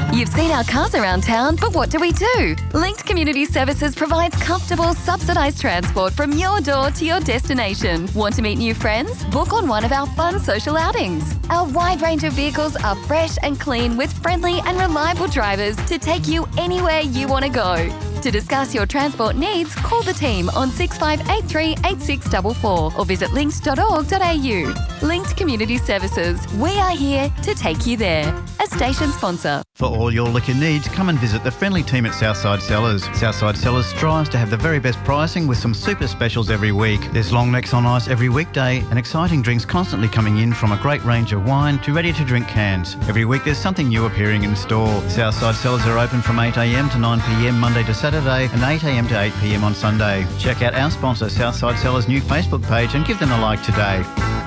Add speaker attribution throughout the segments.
Speaker 1: You've seen our cars around town, but what do we do? Linked Community Services provides comfortable, subsidised transport from your door to your destination. Want to meet new friends? Book on one of our fun social outings. Our wide range of vehicles are fresh and clean with friendly and reliable drivers to take you anywhere you want to go. To discuss your transport needs, call the team on 6583 8644 or visit linked.org.au. Linked Community Services. We are here to take you there. A station sponsor.
Speaker 2: For all your liquor needs, come and visit the friendly team at Southside Cellars. Southside Cellars strives to have the very best pricing with some super specials every week. There's long necks on ice every weekday and exciting drinks constantly coming in, from a great range of wine to ready-to-drink cans. Every week there's something new appearing in store. Southside Cellars are open from 8am to 9pm Monday to Saturday and 8am to 8pm on Sunday. Check out our sponsor Southside Cellars' new Facebook page and give them a like today.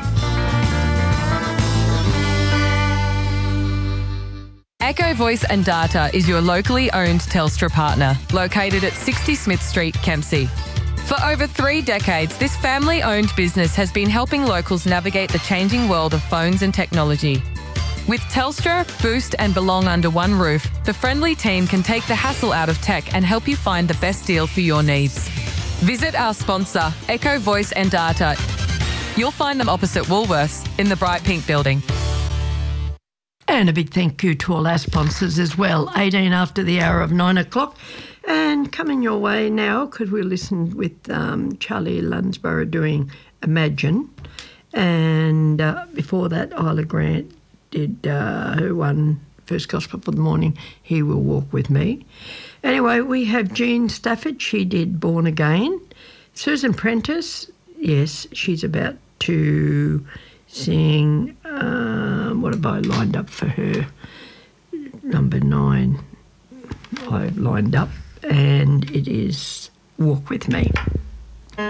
Speaker 3: Echo Voice and Data is your locally owned Telstra partner, located at 60 Smith Street, Kempsey. For over 3 decades, this family-owned business has been helping locals navigate the changing world of phones and technology. With Telstra, Boost and Belong under one roof, the friendly team can take the hassle out of tech and help you find the best deal for your needs. Visit our sponsor, Echo Voice and Data. You'll find them opposite Woolworths in the Bright Pink building.
Speaker 4: And a big thank you to all our sponsors as well. 18 after the hour of 9 o'clock. And coming your way now, because we listened with Charlie Lunsborough doing Imagine. And before that, Isla Grant did, who won First Gospel for the Morning, He Will Walk With Me. Anyway, we have Jean Stafford. She did Born Again. Susan Prentice, yes, she's about to sing, what have I lined up for her? Number 9 I've lined up, and it is Walk With Me.